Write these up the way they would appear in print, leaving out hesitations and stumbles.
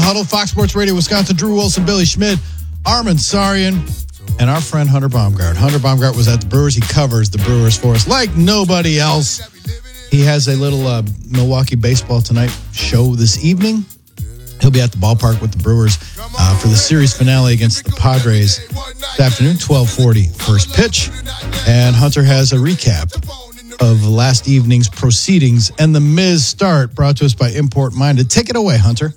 Huddle, Fox Sports Radio, Wisconsin. Drew Wilson, Billy Schmidt, Armin Sarian, and our friend Hunter Baumgart. Hunter Baumgart was at the Brewers. He covers the Brewers for us like nobody else. He has a little Milwaukee Baseball Tonight show this evening. He'll be at the ballpark with the Brewers for the series finale against the Padres this afternoon, 12:40 first pitch. And Hunter has a recap of last evening's proceedings and the Miz start, brought to us by Import Minded. Take it away, Hunter.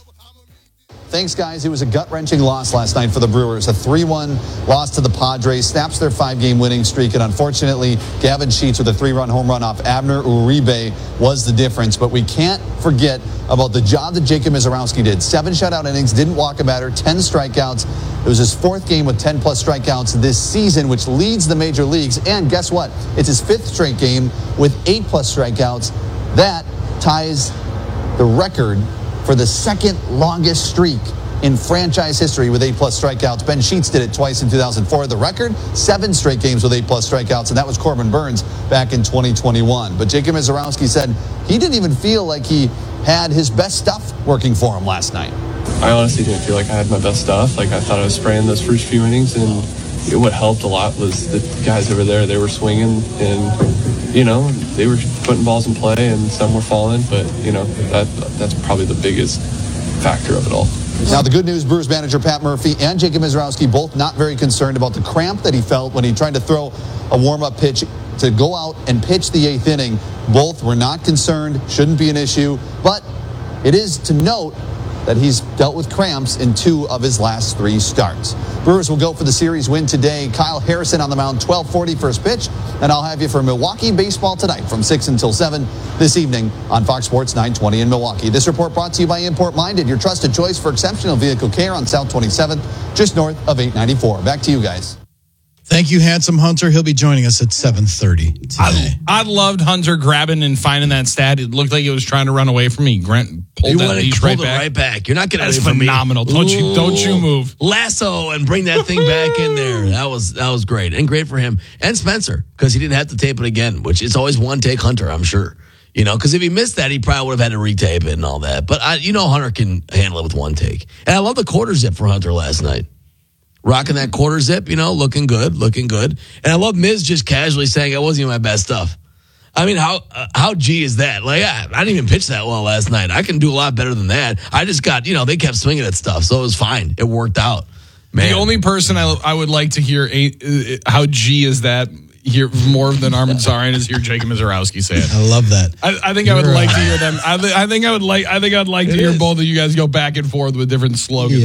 Thanks, guys. It was a gut-wrenching loss last night for the Brewers. A 3-1 loss to the Padres, snaps their 5-game winning streak, and unfortunately, Gavin Sheets with a 3-run home run off Abner Uribe was the difference. But we can't forget about the job that Jacob Misiorowski did. 7 shutout innings, didn't walk a batter, 10 strikeouts. It was his 4th game with 10-plus strikeouts this season, which leads the major leagues. And guess what? It's his 5th straight game with 8-plus strikeouts. That ties the record for the second longest streak in franchise history with 8-plus strikeouts. Ben Sheets did it twice in 2004. The record, 7 straight games with 8-plus strikeouts, and that was Corbin Burns back in 2021. But Jacob Misiorowski said he didn't even feel like he had his best stuff working for him last night. I honestly didn't feel like I had my best stuff. Like, I thought I was spraying those first few innings, and what helped a lot was the guys over there, they were swinging, and, you know, they were putting balls in play, and some were falling, but, you know, that's probably the biggest factor of it all. Now, the good news, Brewers manager Pat Murphy and Jacob Misiorowski both not very concerned about the cramp that he felt when he tried to throw a warm-up pitch to go out and pitch the 8th inning. Both were not concerned, shouldn't be an issue, but it is to note that he's dealt with cramps in 2 of his last 3 starts. Brewers will go for the series win today. Kyle Harrison on the mound, 12:40 first pitch. And I'll have you for Milwaukee Baseball Tonight from 6 until 7 this evening on Fox Sports 920 in Milwaukee. This report brought to you by Import Minded, your trusted choice for exceptional vehicle care on South 27th, just north of 894. Back to you guys. Thank you, Handsome Hunter. He'll be joining us at 7:30 today. I loved Hunter grabbing and finding that stat. It looked like he was trying to run away from me. Grant pulled that leash right back. Right back. You're not getting away That's from me. phenomenal. Don't you move. Lasso and bring that thing back in there. That was great. And great for him. And Spencer, because he didn't have to tape it again, which is always one take Hunter, I'm sure. You know, because if he missed that, he probably would have had to retape it and all that. But, Hunter can handle it with one take. And I love the quarter zip for Hunter last night. Rocking that quarter zip, looking good. And I love Miz just casually saying, it wasn't even my best stuff. I mean, how G is that? Like, I didn't even pitch that well last night. I can do a lot better than that. I just got, they kept swinging at stuff, so it was fine. It worked out. Man. The only person I would like to hear how G is that hear more than Armin Sarian is hear Jacob Misiorowski say it. I love that. I think I would like to hear them. I think I'd like to hear both of you guys go back and forth with different slogans.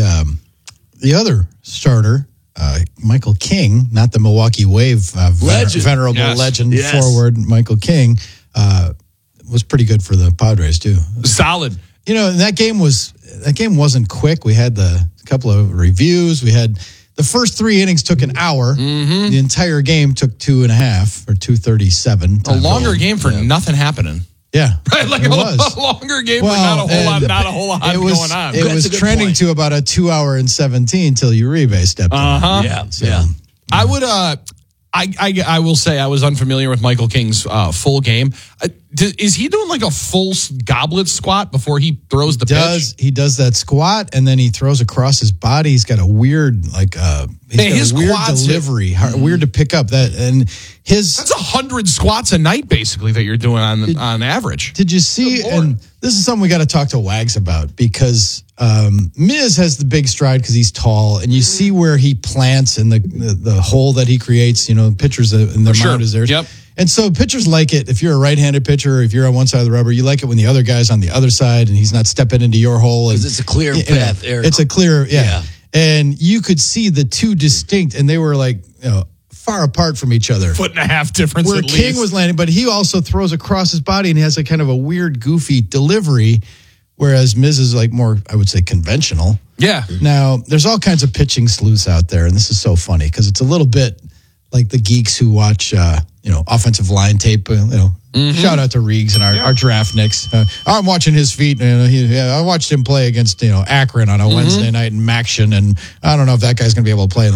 The other starter, Michael King, not the Milwaukee Wave venerable legend forward, Michael King, was pretty good for the Padres too. Solid. That game wasn't quick. We had a couple of reviews. We had the first 3 innings took an hour. Mm-hmm. The entire game took 2.5 or 2:37. A longer game for nothing happening. Yeah, right. Like a longer game for not a whole lot going on. It was trending to about a 2-hour and 17 till Uribe stepped on. Yeah. I would. I will say I was unfamiliar with Michael King's full game. Is he doing like a full goblet squat before he throws the pitch? He does that squat and then he throws across his body. He's got a weird his weird delivery, weird to pick up that and that's 100 squats a night basically that you're doing on average. Did you see? And this is something we got to talk to Wags about because Miz has the big stride because he's tall and you see where he plants and the hole that he creates. Pitchers in their mound is theirs. Yep. And so pitchers like it. If you're a right-handed pitcher, or if you're on one side of the rubber, you like it when the other guy's on the other side and he's not stepping into your hole. Because it's a clear path. It's a clear, yeah. And you could see the two distinct, and they were like, far apart from each other. 1.5 difference where at least. King was landing, but he also throws across his body and he has a kind of a weird, goofy delivery, whereas Miz is like more, I would say, conventional. Yeah. Now, there's all kinds of pitching sleuths out there, and this is so funny because it's a little bit like the geeks who watch, offensive line tape. Shout out to Reegs and our draft nicks. I'm watching his feet. I watched him play against Akron on a Wednesday night in Maction, and I don't know if that guy's going to be able to play.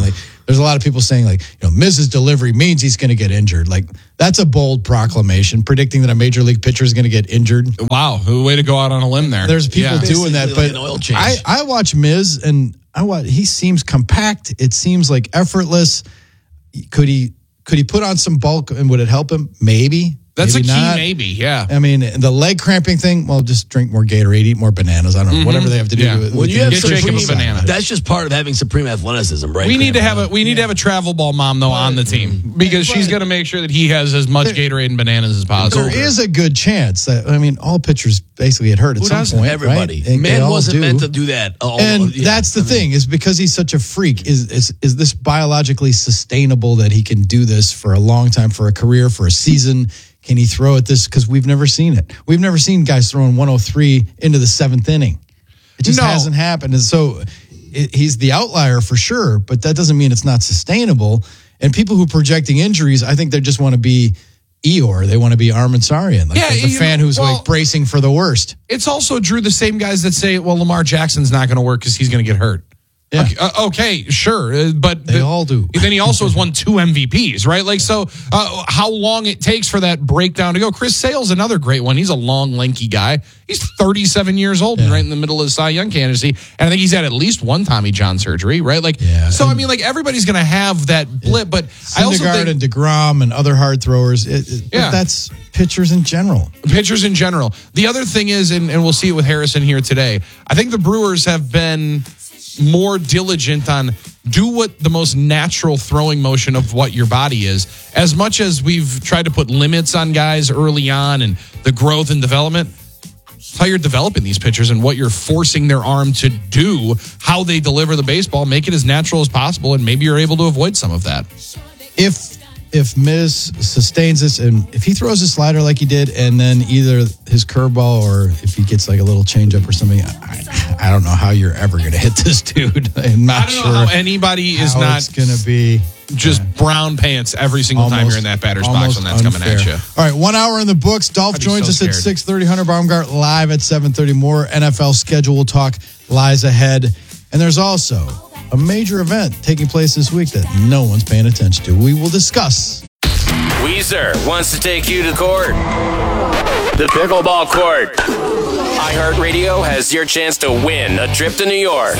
There's a lot of people saying, like, Miz's delivery means he's going to get injured. Like, that's a bold proclamation, predicting that a major league pitcher is going to get injured. Wow, way to go out on a limb there. There's people doing that, Basically like but an oil change. I watch Miz, and he seems compact. It seems like effortless. Could he put on some bulk, and would it help him? Maybe. That's maybe a key not. maybe, yeah. I mean, the leg cramping thing, well, just drink more Gatorade, eat more bananas. I don't know, whatever they have to do. Yeah. With When you have Get Jacob a supreme, banana. that's just part of having supreme athleticism, right? We need to have a travel ball mom though on the team because she's going to make sure that he has as much Gatorade and bananas as possible. There is a good chance that, all pitchers basically get hurt at some doesn't? point. Everybody. Right? They Man all wasn't do. meant to do that. That's the thing, is because he's such a freak, is this biologically sustainable that he can do this for a long time, for a career, for a season? Can he throw at this? Because we've never seen it. We've never seen guys throwing 103 into the 7th inning. It just hasn't happened. And so he's the outlier for sure, but that doesn't mean it's not sustainable. And people who are projecting injuries, I think they just want to be Eeyore. They want to be Armin Sarian, like the fan who's like bracing for the worst. It's also, Drew, the same guys that say, well, Lamar Jackson's not going to work because he's going to get hurt. Yeah. Okay, sure, but they all do. Then he also has won 2 MVPs, right? Like, so how long it takes for that breakdown to go? Chris Sale's another great one. He's a long, lanky guy. He's 37 years old and right in the middle of the Cy Young candidacy, and I think he's had at least one Tommy John surgery, right? Like, so like everybody's going to have that blip, but I also think and DeGrom and other hard throwers. But that's pitchers in general. Pitchers in general. The other thing is, and we'll see it with Harrison here today, I think the Brewers have been more diligent on do what the most natural throwing motion of what your body is. As much as we've tried to put limits on guys early on and the growth and development, how you're developing these pitchers and what you're forcing their arm to do, how they deliver the baseball, make it as natural as possible, and maybe you're able to avoid some of that. If Miz sustains this, and if he throws a slider like he did, and then either his curveball or if he gets like a little changeup or something, I don't know how you're ever going to hit this dude. I'm not sure know how anybody is not going to be just brown pants every single time you're in that batter's box when that's coming at you. All right, 1 hour in the books. Dolph joins us at 6:30. Hunter Baumgart live at 7:30. More NFL schedule talk lies ahead, and there's also a major event taking place this week that no one's paying attention to. We will discuss. Weezer wants to take you to court. The pickleball court. iHeartRadio has your chance to win a trip to New York.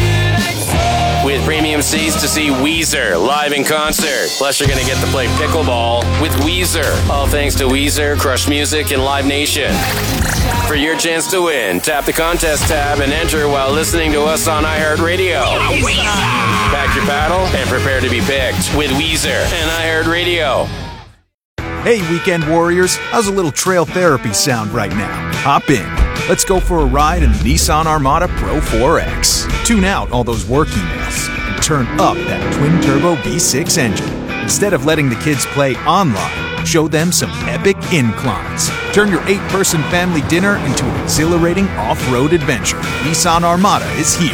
With premium seats to see Weezer live in concert. Plus, you're going to get to play pickleball with Weezer. All thanks to Weezer, Crush Music, and Live Nation. For your chance to win, tap the contest tab and enter while listening to us on iHeartRadio. Pack your paddle and prepare to be picked with Weezer and iHeartRadio. Hey, weekend warriors, how's a little trail therapy sound right now? Hop in. Let's go for a ride in the Nissan Armada Pro 4X. Tune out all those work emails and turn up that twin-turbo V6 engine. Instead of letting the kids play online, show them some epic inclines. Turn your 8-person family dinner into an exhilarating off-road adventure. Nissan Armada is here.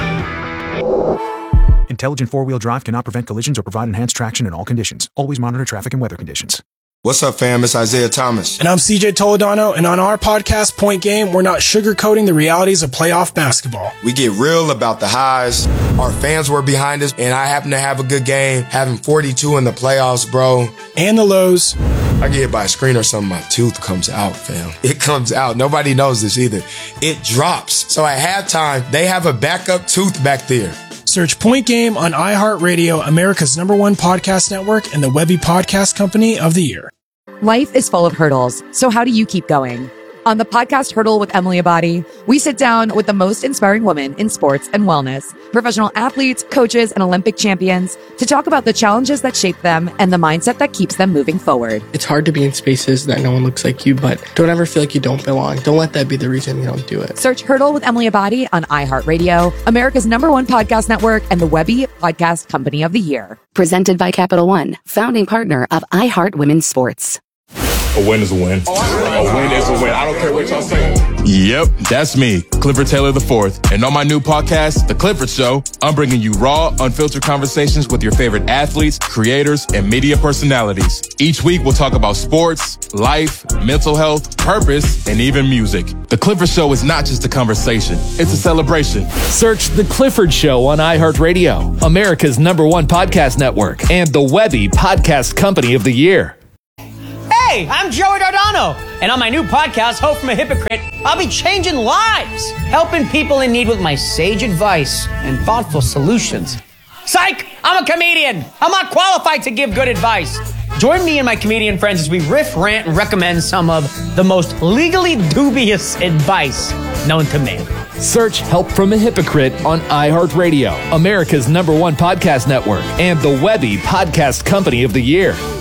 Intelligent four-wheel drive cannot prevent collisions or provide enhanced traction in all conditions. Always monitor traffic and weather conditions. What's up, fam? It's Isaiah Thomas. And I'm CJ Toledano, and on our podcast, Point Game, we're not sugarcoating the realities of playoff basketball. We get real about the highs. Our fans were behind us, and I happen to have a good game, having 42 in the playoffs, bro. And the lows. I get hit by a screen or something, my tooth comes out, fam. It comes out. Nobody knows this either. It drops. So at halftime, they have a backup tooth back there. Search Point Game on iHeartRadio, America's #1 podcast network, and the Webby Podcast Company of the Year. Life is full of hurdles, so how do you keep going? On the podcast Hurdle with Emily Abadi, we sit down with the most inspiring women in sports and wellness, professional athletes, coaches, and Olympic champions to talk about the challenges that shape them and the mindset that keeps them moving forward. It's hard to be in spaces that no one looks like you, but don't ever feel like you don't belong. Don't let that be the reason you don't do it. Search Hurdle with Emily Abadi on iHeartRadio, America's #1 podcast network, and the Webby Podcast Company of the Year. Presented by Capital One, founding partner of iHeart Women's Sports. A win is a win. A win is a win. I don't care what y'all say. Yep, that's me, Clifford Taylor IV. And on my new podcast, The Clifford Show, I'm bringing you raw, unfiltered conversations with your favorite athletes, creators, and media personalities. Each week, we'll talk about sports, life, mental health, purpose, and even music. The Clifford Show is not just a conversation, it's a celebration. Search The Clifford Show on iHeartRadio, America's #1 podcast network, and the Webby Podcast Company of the Year. Hey, I'm Joey Dardano, and on my new podcast, Hope from a Hypocrite, I'll be changing lives, helping people in need with my sage advice and thoughtful solutions. Psych! I'm a comedian. I'm not qualified to give good advice. Join me and my comedian friends as we riff, rant, and recommend some of the most legally dubious advice known to man. Search Help from a Hypocrite on iHeartRadio, America's #1 podcast network, and the Webby Podcast Company of the Year.